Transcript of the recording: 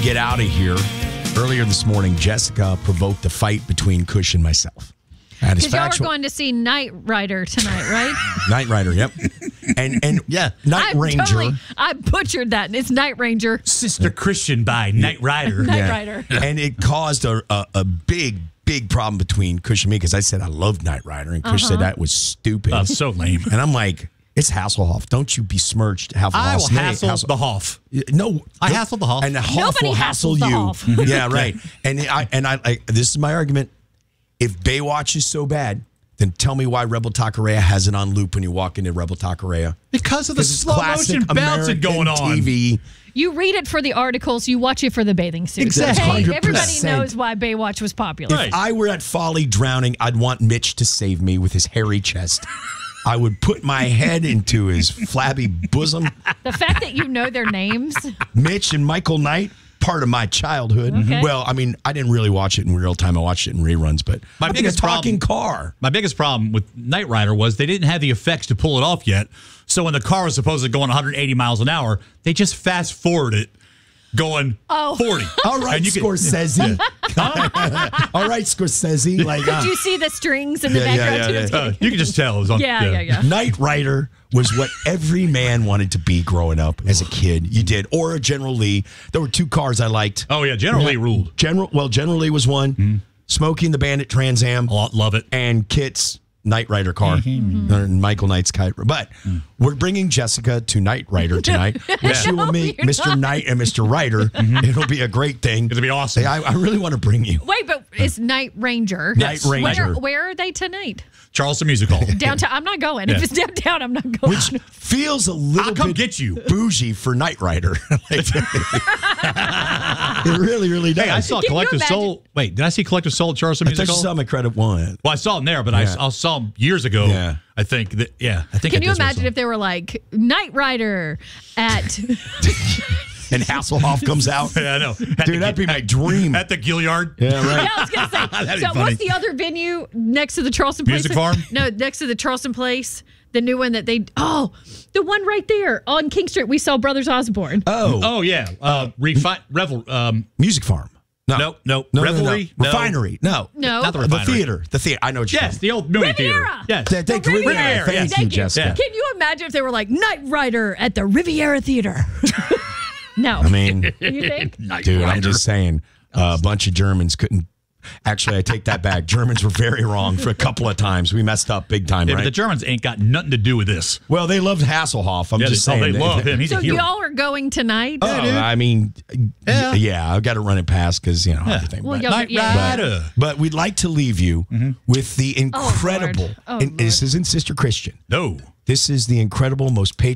get out of here, earlier this morning, Jessica provoked a fight between Kush and myself. Because y'all were going to see Knight Rider tonight, right? Knight Rider, yep. And yeah, Night Ranger. I butchered that. It's Night Ranger. Sister Christian by Knight Rider. Knight Rider. And it caused a big problem between Kush and me because I said I loved Knight Rider, and Kush said that was stupid. That's so lame. And I'm like, it's Hasselhoff. Don't you besmirch Hasselhoff. I will hassle the Hoff. No, I hassle the Hoff. And the Hoff will hassle hassles the you. Hoff. Yeah, right. And I this is my argument. If Baywatch is so bad, then tell me why Rebel Taqueria has it on loop when you walk into Rebel Taqueria. Because of the slow motion bouncing going on. TV. You read it for the articles. You watch it for the bathing suits. Exactly. Okay? Everybody 100%. knows why Baywatch was popular. If I were at Folly drowning, I'd want Mitch to save me with his hairy chest. I would put my head into his flabby bosom. The fact that you know their names. Mitch and Michael Knight, part of my childhood. Okay. Well, I mean, I didn't really watch it in real time. I watched it in reruns, but my biggest talking car. My biggest problem with Knight Rider was they didn't have the effects to pull it off yet. So when the car was supposedly going 180 miles an hour, they just fast forward it going 40. All right, Scorsese. All right, Scorsese. Like, Did you see the strings in the background? You can just tell. It was on, yeah. Knight Rider was what every man wanted to be growing up as a kid. You did. Or a General Lee. There were two cars I liked. Oh, yeah. General Lee ruled. General Lee was one. Smokey and the Bandit Trans Am. Love it. And Kit's Knight Rider car. Michael Knight's kite. But we're bringing Jessica to Knight Rider tonight. She will meet Mr. Knight and Mr. Rider. It'll be a great thing. It'll be awesome. I really want to bring you. Wait, but it's Knight Ranger. Knight Ranger. Where are they tonight? Charleston Music Hall. Downtown. I'm not going. If it's downtown, I'm not going. Which feels a little bit get you. bougie for Knight Rider. It really, really does. Hey, I saw Collective Soul. Wait, did I see Collective Soul at Charleston Music I Hall? saw him at Credit One. Well, I saw him there, but I saw him years ago. Yeah. I think. Can you imagine if they were like Knight Rider at... And Hasselhoff comes out. Yeah, I know. Dude, that'd be my dream. At the Gilliard. Yeah, right. Yeah, I was going to say. That'd be So funny. what's the other venue next to the Charleston Place? Music Farm? No, next to the Charleston Place. The new one that they... Oh, the one right there on King Street. We saw Brothers Osborne. Oh yeah. Music Farm. No. Revelry? No. Refinery. No. Not the Refinery. The theater. I know what you're Yes, the old movie theater. Riviera. Yes. Thank you, Riviera. Thank you, Thank you. Jessica. Can you imagine if they were like Knight Rider at the Riviera Theater? No. I mean, You think? dude, I'm just saying, a bunch of Germans couldn't. Actually, I take that back. Germans were very wrong for a couple of times. We messed up big time, Yeah, right? but the Germans ain't got nothing to do with this. Well, they loved Hasselhoff. I'm just saying. They love him. He's So a hero. y'all are going tonight? I mean, yeah, I've got to run it past because, everything. Well, but, y'all- Knight yeah. Rider. but we'd like to leave you with the incredible, Oh, and this isn't Sister Christian. No. This is the incredible, most patriotic